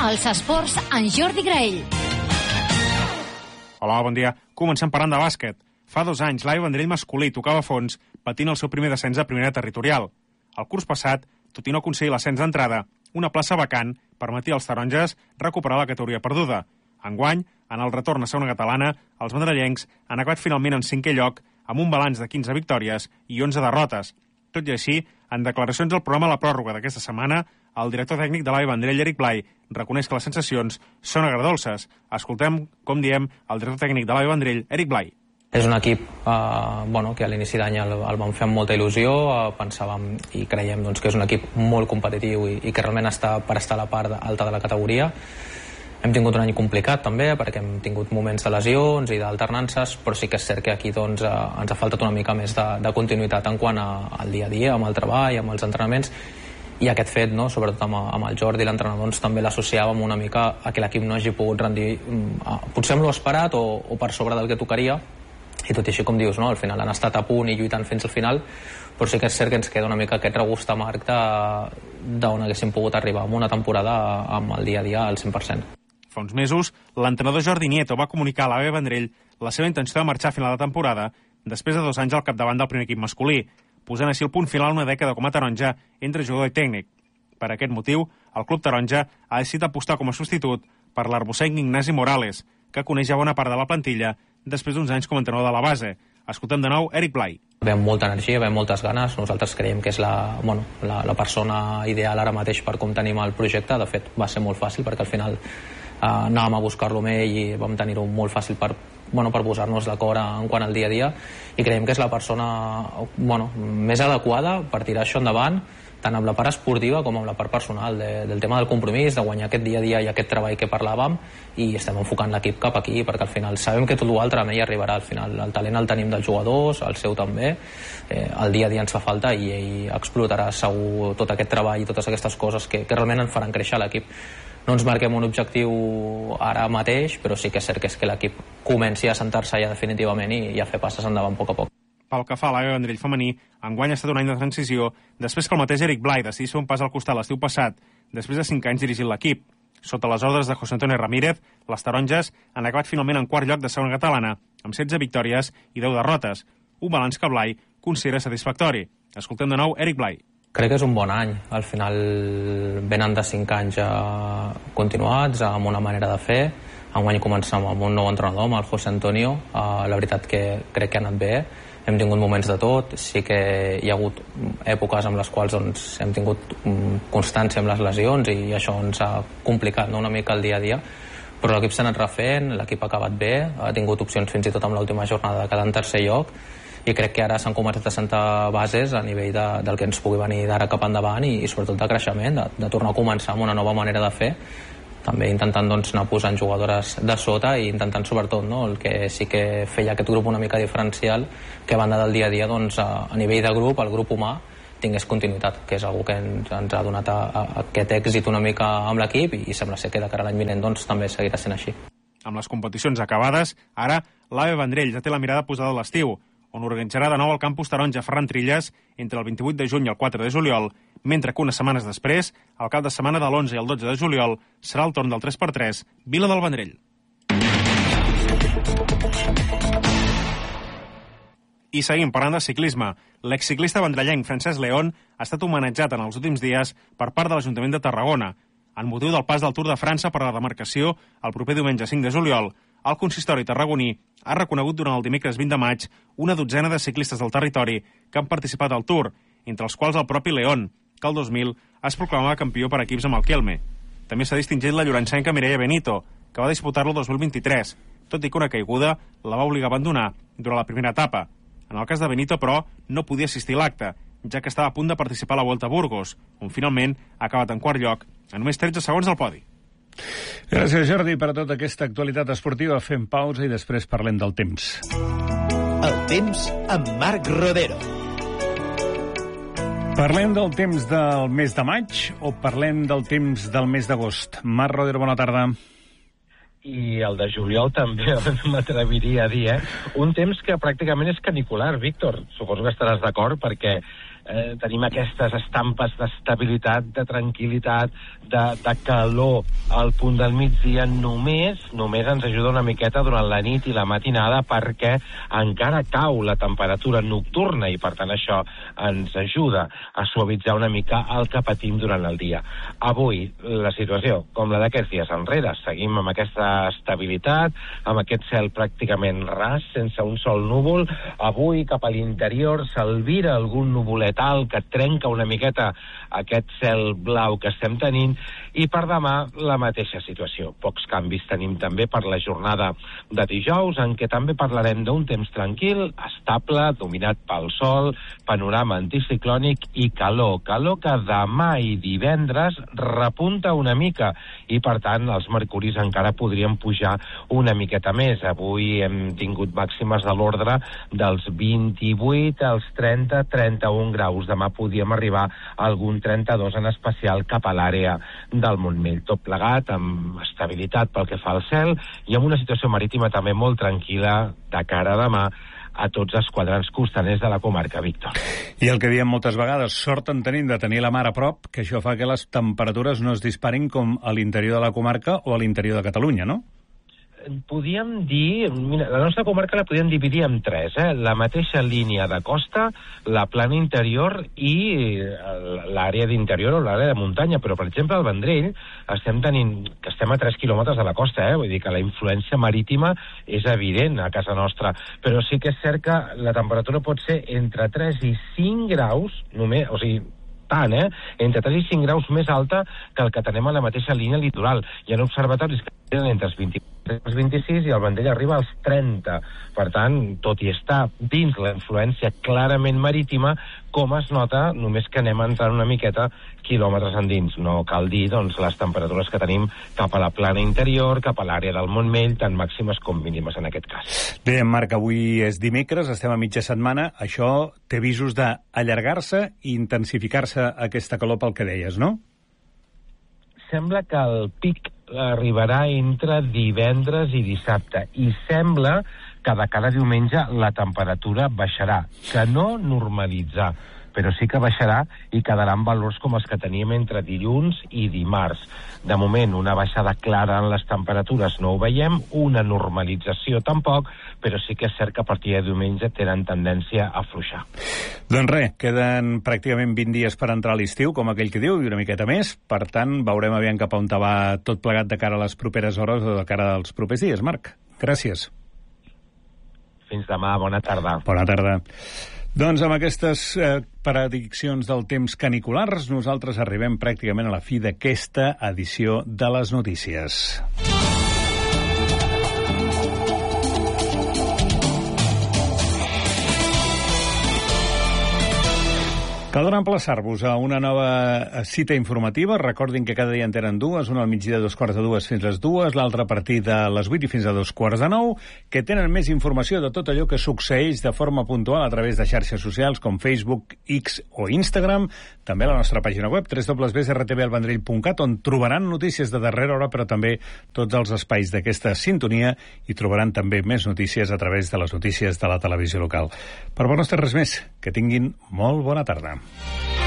Els esports en Jordi Graell. Hola, bon dia. Comencem parlant de bàsquet. Fa 2 anys, l'AE Vendrell masculí tocava fons patint el seu primer descens a primera territorial. El curs passat, tot i no aconseguir l'ascens d'entrada, una plaça vacant permetia als taronges recuperar la categoria perduda. Enguany, en el retorn a segona catalana, els madrillencs han acabat finalment en 5è lloc amb un balanç de 15 victòries i 11 derrotes. Tot i així, en declaracions al programa La Pròrroga d'aquesta setmana, el director tècnic de l'AE Vendrell, Eric Blay, reconeix que les sensacions són agradolces. Escoltem, com diem, el director tècnic de l'AE Vendrell, Eric Blay. És un equip que a l'inici d'any el vam fer amb molta il·lusió, pensàvem i creiem que és un equip molt competitiu i que realment està per estar a la part alta de la categoria. Hem tingut un any complicat també perquè hem tingut moments de lesions i d'alternances, però sí que és cert que aquí ens ha faltat una mica més de continuïtat en quant al dia a dia, amb el treball, amb els entrenaments, i aquest fet, sobretot amb el Jordi, l'entrenador, també l'associàvem una mica a que l'equip no hagi pogut rendir potser amb l'esperat o per sobre del que tocaria, i tot i així, com dius, al final han estat a punt i lluitant fins al final, però sí que és cert que ens queda una mica aquest regust amarg d'on haguéssim pogut arribar amb una temporada amb el dia a dia al 100%. Fa uns mesos, l'entrenador Jordi Nieto va comunicar a l'AE Vendrell la seva intenció de marxar a final de temporada després de 2 anys al capdavant del primer equip masculí, posant així el punt final a una dècada com a taronja entre jugador i tècnic. Per aquest motiu, el club taronja ha decidit apostar com a substitut per l'arbocenc Ignasi Morales, que coneix ja bona part de la plantilla després d'uns anys com a entrenador de la base. Escoltem de nou Eric Blay. Ve amb molta energia, ve amb moltes ganes. Nosaltres creiem que és la persona ideal ara mateix per com tenim el projecte. De fet, va ser molt fàcil perquè al final anàvem a buscar-lo amb ell i vam tenir-ho molt fàcil per posar-nos d'acord en quant al dia a dia, i creiem que és la persona més adequada per tirar això endavant, tant amb la part esportiva com amb la part personal, del tema del compromís, de guanyar aquest dia a dia i aquest treball que parlàvem, i estem enfocant l'equip cap aquí, perquè al final sabem que tot l'altre a ell arribarà. Al final el talent el tenim dels jugadors, el seu també, el dia a dia ens fa falta i ell explotarà segur tot aquest treball i totes aquestes coses que realment ens faran créixer l'equip. No ens marquem un objectiu ara mateix, però sí que és cert que és que l'equip comenci a sentar-se ja definitivament i a fer passes endavant a poc a poc. Pel que fa a l'AE Vendrell femení, enguany ha estat un any de transició després que el mateix Eric Blay decidís fer un pas al costat l'estiu passat, després de 5 anys dirigint l'equip. Sota les ordres de José Antonio Ramírez, les taronges han acabat finalment en 4è lloc de segona catalana, amb 16 victòries i 10 derrotes, un balanç que Blay considera satisfactori. Escoltem de nou Eric Blay. Crec que és un bon any. Al final venen de 5 anys continuats, amb una manera de fer. Enguany començam amb un nou entrenador, amb el José Antonio. La veritat que crec que ha anat bé. Hem tingut moments de tot. Sí que hi ha hagut èpoques en les quals hem tingut constància amb les lesions i això ens ha complicat una mica el dia a dia. Però l'equip s'ha anat refent, l'equip ha acabat bé, ha tingut opcions fins i tot amb l'última jornada de quedar en 3è lloc, i crec que ara s'han començat a sentar bases a nivell del que ens pugui venir d'ara cap endavant i sobretot de creixement, de tornar a començar amb una nova manera de fer, també intentant anar posant jugadores de sota i intentant sobretot el que sí que feia aquest grup una mica diferencial, que a banda del dia a dia a nivell de grup, el grup humà tingués continuïtat, que és una que ens ha donat aquest èxit una mica amb l'equip i sembla ser que de cara a l'any vinent també seguirà sent així. Amb les competicions acabades, ara l'AE Vendrell ja té la mirada posada a l'estiu, on organitzarà de nou el campus taronja Ferran Trilles entre el 28 de juny i el 4 de juliol, mentre que unes setmanes després, el cap de setmana de l'11 i el 12 de juliol, serà el torn del 3x3 Vila del Vendrell. I seguim parlant de ciclisme. L'exciclista vendrellenc Francesc León ha estat homenatjat en els últims dies per part de l'Ajuntament de Tarragona. En motiu del pas del Tour de França per a la demarcació el proper diumenge 5 de juliol, el consistori tarragoní ha reconegut durant el dimecres 20 de maig una dotzena de ciclistes del territori que han participat al Tour, entre els quals el propi León, que el 2000 es proclamava campió per equips amb el Kelme. També s'ha distingit la llorençenca Mireia Benito, que va disputar-lo el 2023, tot i que una caiguda la va obligar a abandonar durant la primera etapa. En el cas de Benito, però, no podia assistir a l'acte, ja que estava a punt de participar a la Volta a Burgos, on finalment ha acabat en 4è lloc, a només 13 segons del podi. Gràcies, Jordi, per tota aquesta actualitat esportiva. Fem pausa i després parlem del temps. El temps amb Marc Rodero. Parlem del temps del mes de maig o parlem del temps del mes d'agost? Marc Rodero, bona tarda. I el de juliol també m'atreviria a dir, Un temps que pràcticament és canicular, Víctor. Suposo que estaràs d'acord, perquè tenim aquestes estampes d'estabilitat, de tranquil·litat, de calor al punt del migdia, només ens ajuda una miqueta durant la nit i la matinada, perquè encara cau la temperatura nocturna i per tant això ens ajuda a suavitzar una mica el que patim durant el dia. Avui la situació, com la d'aquests dies enrere, seguim amb aquesta estabilitat, amb aquest cel pràcticament ras, sense un sol núvol. Avui cap a l'interior s'albira algun nuvolet alt que trenca una miqueta aquest cel blau que estem tenint, i per demà la mateixa situació. Pocs canvis tenim també per la jornada de dijous, en què també parlarem d'un temps tranquil, estable, dominat pel sol, panorama anticiclònic i calor que demà i divendres repunta una mica, i per tant els mercuris encara podrien pujar una miqueta més. Avui hem tingut màximes de l'ordre dels 28 als 30-31 graus. Demà podíem arribar a algun 32, en especial cap a l'àrea del Montmell. Tot plegat amb estabilitat pel que fa al cel i amb una situació marítima també molt tranquil·la de cara a demà a tots els quadrants costaners de la comarca, Víctor. I el que diem moltes vegades, sort en tenim de tenir la mar a prop, que això fa que les temperatures no es disparin com a l'interior de la comarca o a l'interior de Catalunya, no? Podríem dir, mira, la nostra comarca la podríem dividir en tres, la mateixa línia de costa, la plana interior i l'àrea d'interior o l'àrea de muntanya, però per exemple al Vendrell estem a 3 quilòmetres de la costa, vull dir que la influència marítima és evident a casa nostra, però sí que és cert que la temperatura pot ser entre 3 i 5 graus, només, o sigui, tant, entre 3 i 5 graus més alta que el que tenem a la mateixa línia litoral. Hi ha observatoris que tenen entre els 23 i els 26 i el Vendrell arriba als 30. Per tant, tot i estar dins la influència clarament marítima, com es nota només que anem entrant una miqueta quilòmetres endins. No cal dir, doncs, les temperatures que tenim cap a la plana interior, cap a l'àrea del Montmell, tant màximes com mínimes en aquest cas. Dèiem, Marc, avui és dimecres, estem a mitja setmana. Això té visos d'allargar-se i intensificar-se aquesta calor pel que deies, no? Sembla que el pic arribarà entre divendres i dissabte, i sembla que de cara a diumenge la temperatura baixarà, que no normalitzar, però sí que baixarà i quedaran valors com els que teníem entre dilluns i dimarts. De moment, una baixada clara en les temperatures no ho veiem, una normalització tampoc, però sí que és cert que a partir de diumenge tenen tendència a afluixar. Doncs res, queden pràcticament 20 dies per entrar a l'estiu, com aquell que diu, i una miqueta més. Per tant, veurem aviam cap a on va tot plegat de cara a les properes hores o de cara als propers dies. Marc, gràcies. Fins demà, bona tarda. Bona tarda. Doncs amb aquestes prediccions del temps caniculars, nosaltres arribem pràcticament a la fi d'aquesta edició de les notícies. Caldrà emplaçar-vos a una nova cita informativa. Recordin que cada dia en tenen dues, una al migdia de 2:45 fins les 2, l'altra a partir de les 8 i fins a 2:45, que tenen més informació de tot allò que succeeix de forma puntual a través de xarxes socials com Facebook, X o Instagram. També a la nostra pàgina web, www.rtvalvendrell.cat, on trobaran notícies de darrera hora, però també tots els espais d'aquesta sintonia, i trobaran també més notícies a través de les notícies de la televisió local. Per bon nostre res més, que tinguin molt bona tarda.